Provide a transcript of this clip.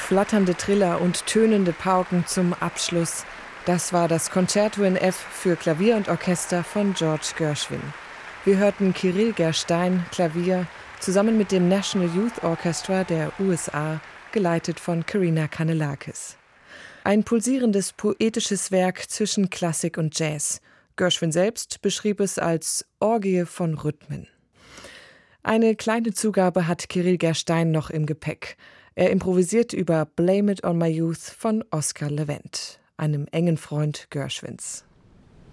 flatternde Triller und tönende Pauken zum Abschluss. Das war das Concerto in F für Klavier und Orchester von George Gershwin. Wir hörten Kirill Gerstein, Klavier, zusammen mit dem National Youth Orchestra der USA, geleitet von Karina Kanellakis. Ein pulsierendes, poetisches Werk zwischen Klassik und Jazz. Gershwin selbst beschrieb es als Orgie von Rhythmen. Eine kleine Zugabe hat Kirill Gerstein noch im Gepäck. Er improvisiert über Blame It on My Youth von Oscar Levent, einem engen Freund Gershwins.